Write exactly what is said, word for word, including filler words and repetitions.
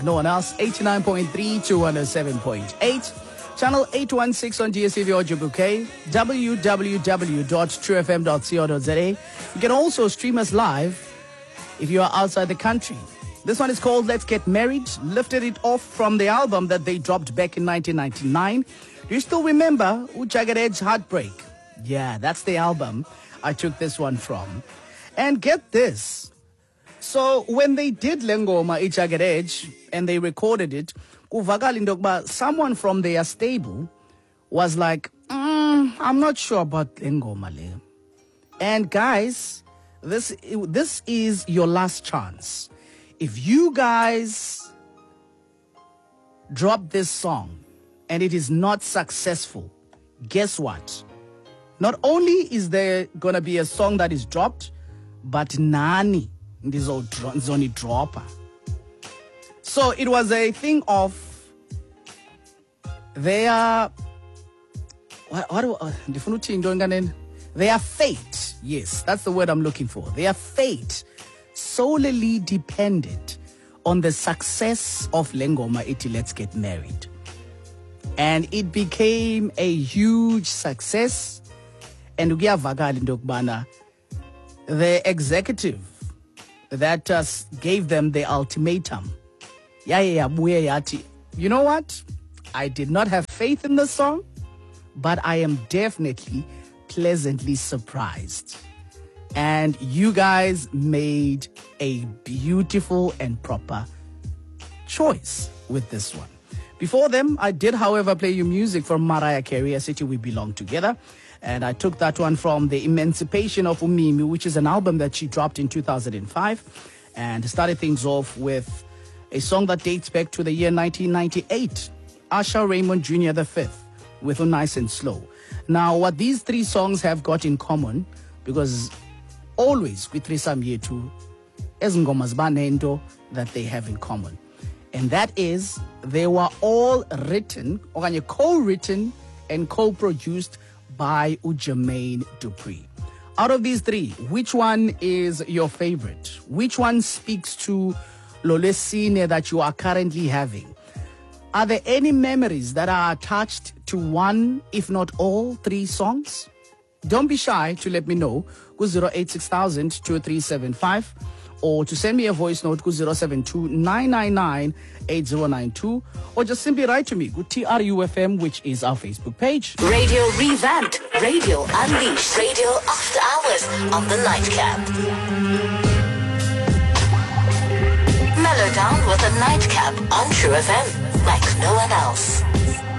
No one else. eighty-nine point three to one oh seven point eight. Channel eight one six on D S T V audio bouquet. w w w dot true f m dot co dot z a. You can also stream us live if you are outside the country. This one is called Let's Get Married. Lifted it off from the album that they dropped back in nineteen ninety-nine. Do you still remember Jagged Edge Heartbreak? Yeah, that's the album I took this one from. And get this. So when they did Lengoma Jagged Edge and they recorded it, someone from their stable was like, mm, I'm not sure about Lengoma. And guys, this this is your last chance. If you guys drop this song and it is not successful, guess what? Not only is there going to be a song that is dropped, but nani Zoni dropper. So it was a thing of their what what uh, their fate. Yes, that's the word I'm looking for. Their fate solely depended on the success of Lengoma Iti Let's Get Married. And it became a huge success. And the executive that uh, gave them the ultimatum. You know what? I did not have faith in the song, but I am definitely pleasantly surprised. And you guys made a beautiful and proper choice with this one. Before them, I did, however, play you music from Mariah Carey, A City We Belong Together. And I took that one from The Emancipation of Umimi, which is an album that she dropped in two thousand five. And started things off with a song that dates back to the year nineteen ninety-eight. Usher Raymond Junior the fifth with Nice and Slow. Now, what these three songs have got in common, because always with Trisam Yetu, ezingomas banendo that they have in common. And that is, they were all written, or co-written and co-produced by Jermaine Dupri. Out of these three, which one is your favorite? Which one speaks to Lolesine that you are currently having? Are there any memories that are attached to one, if not all, three songs? Don't be shy to let me know. Go zero eight six thousand two three seven five or to send me a voice note. Go zero seven two nine nine nine eight zero nine two or just simply write to me. Go T R U F M, which is our Facebook page. Radio revamped. Radio unleashed. Radio after hours on the Nightcap. Mellow down with a Nightcap on True F M like no one else.